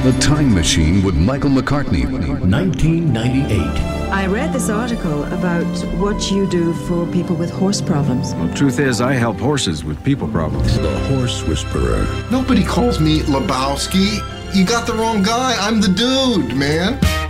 The Time Machine with Michael McCartney. 1998. I read this article about what you do for people with horse problems. Well, truth is, I help horses with people problems. The Horse Whisperer. Nobody calls me Lebowski. You got the wrong guy. I'm the dude, man.